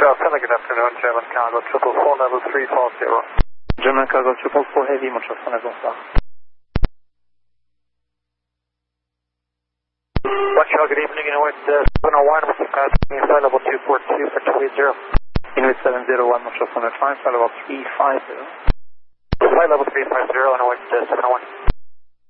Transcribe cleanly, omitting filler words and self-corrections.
Delta, good afternoon, German Cargo 444, level 340. German Cargo 444 Heavy, Montreal, bonsoir. Montreal, good evening, Inuit 701, with the passing flight level 242 for 280. Inuit 701, Montreal, flight level 350. Flight level 350, Inuit 701.